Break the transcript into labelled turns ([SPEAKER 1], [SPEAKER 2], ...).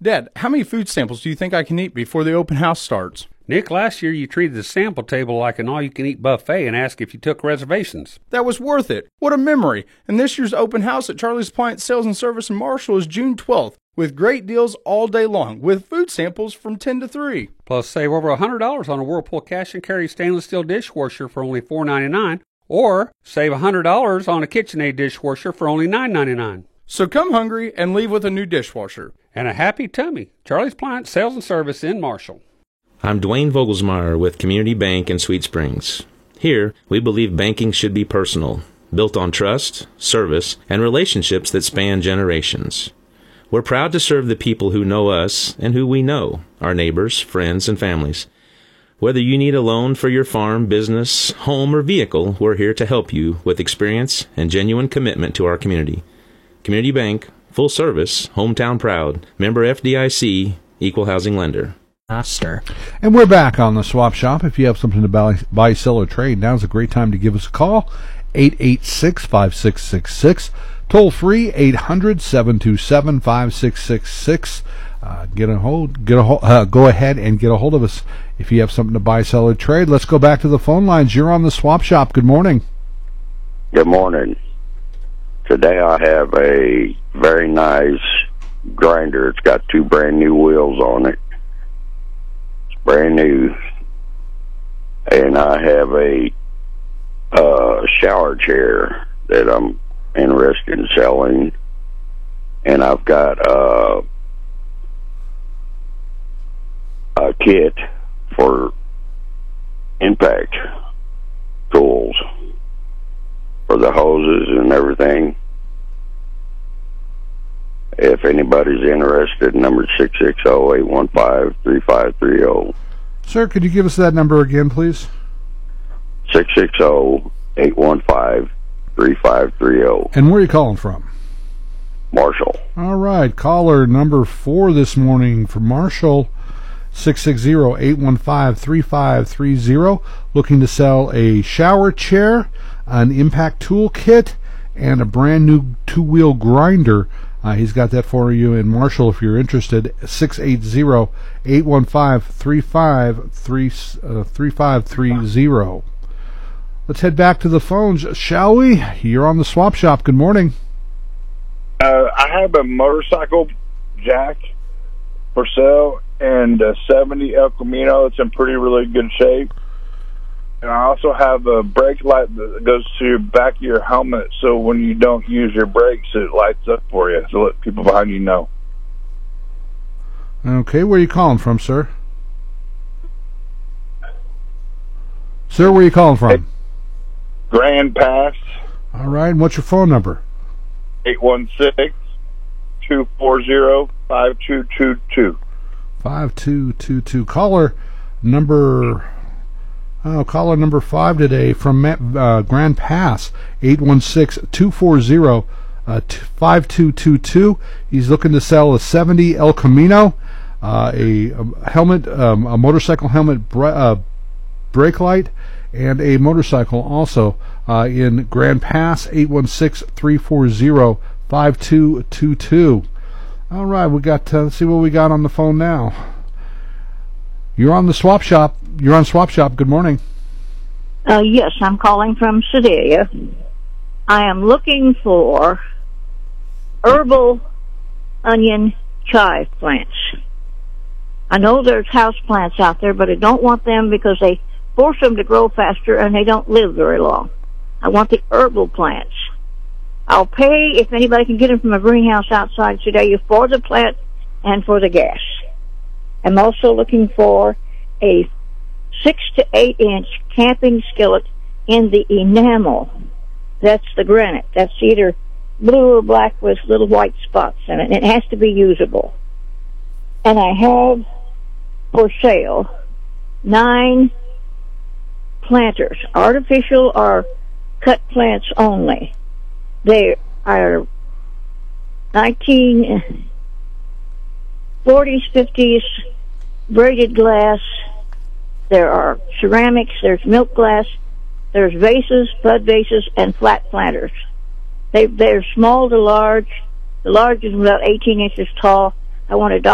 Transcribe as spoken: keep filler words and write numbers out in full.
[SPEAKER 1] Dad, how many food samples do you think I can eat before the open house starts?
[SPEAKER 2] Nick, last year you treated the sample table like an all-you-can-eat buffet and asked if you took reservations.
[SPEAKER 1] That was worth it. What a memory. And this year's open house at Charlie's Appliance Sales and Service in Marshall is June twelfth, with great deals all day long, with food samples from ten to three.
[SPEAKER 2] Plus, save over one hundred dollars on a Whirlpool cash and carry stainless steel dishwasher for only four ninety-nine, or save one hundred dollars on a KitchenAid dishwasher for only nine ninety-nine.
[SPEAKER 1] So come hungry and leave with a new dishwasher.
[SPEAKER 2] And a happy tummy. Charlie's Appliance Sales and Service in Marshall.
[SPEAKER 3] I'm Dwayne Vogelsmeyer with Community Bank in Sweet Springs. Here, we believe banking should be personal, built on trust, service, and relationships that span generations. We're proud to serve the people who know us and who we know, our neighbors, friends, and families. Whether you need a loan for your farm, business, home, or vehicle, we're here to help you with experience and genuine commitment to our community. Community Bank, full service, hometown proud, member F D I C, equal housing lender.
[SPEAKER 4] Master.
[SPEAKER 5] And we're back on the Swap Shop. If you have something to buy, buy sell, or trade, now's a great time to give us a call. eight eight six, five six six six. Toll free, eight hundred, seven two seven, five six six six. Uh, get a hold, get a hold, uh, go ahead and get a hold of us if you have something to buy, sell, or trade. Let's go back to the phone lines. You're on the Swap Shop. Good morning.
[SPEAKER 6] Good morning. Today I have a very nice grinder. It's got two brand new wheels on it. It's brand new. And I have a uh, shower chair that I'm interested in selling. And I've got uh, a kit for impact tools for the hoses and everything. If anybody's interested, number six six zero, eight one five, three five three zero.
[SPEAKER 5] Sir, could you give us that number again, please?
[SPEAKER 6] six six zero, eight one five, three five three zero.
[SPEAKER 5] And where are you calling from?
[SPEAKER 6] Marshall.
[SPEAKER 5] All right, caller number four this morning from Marshall, six six zero, eight one five, three five three zero, looking to sell a shower chair, an impact tool kit, and a brand new two-wheel grinder. Uh, he's got that for you in Marshall if you're interested. six eight zero, eight one five, three five three zero. Let's head back to the phones, shall we? You're on the Swap Shop. Good morning.
[SPEAKER 7] Uh, I have a motorcycle jack for sale and a seventy El Camino. It's in pretty really good shape. And I also have a brake light that goes to your back of your helmet, so when you don't use your brakes, it lights up for you to let people behind you know.
[SPEAKER 5] Okay, where are you calling from, sir? Sir, where are you calling from?
[SPEAKER 7] Grand Pass.
[SPEAKER 5] All right, and what's your phone number?
[SPEAKER 7] eight one six, two four zero, five two two two.
[SPEAKER 5] five two two two. Caller number... Oh, caller number five today from uh, Grand Pass, eight one six, two four zero, five two two two. He's looking to sell a seventy El Camino, uh, a, a helmet, um, a motorcycle helmet bra- uh, brake light, and a motorcycle also uh, in Grand Pass, eight one six, three four zero, five two two two. All right, we got, uh, let's see what we got on the phone now. You're on the Swap Shop. You're on Swap Shop. Good morning.
[SPEAKER 8] Uh, yes, I'm calling from Sedalia. I am looking for herbal onion chive plants. I know there's house plants out there, but I don't want them because they force them to grow faster and they don't live very long. I want the herbal plants. I'll pay if anybody can get them from a greenhouse outside Sedalia for the plant and for the gas. I'm also looking for a six to eight inch camping skillet in the enamel. That's the granite. That's either blue or black with little white spots in it. And it has to be usable. And I have for sale nine planters, artificial or cut plants only. They are nineteen forties, fifties braided glass. There are ceramics, there's milk glass, there's vases, bud vases, and flat planters. They, they're small to large. The large is about eighteen inches tall. I want a